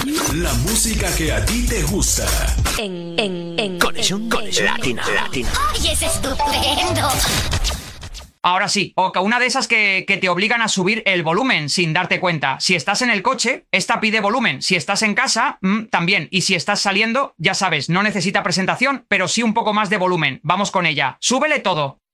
La música que a ti te gusta. En Conexión Latina. ¡Ay, es estupendo! Ahora sí, o una de esas que te obligan a subir el volumen sin darte cuenta. Si estás en el coche, esta pide volumen. Si estás en casa, también. Y si estás saliendo, ya sabes, no necesita presentación, pero sí un poco más de volumen. Vamos con ella. ¡Súbele todo!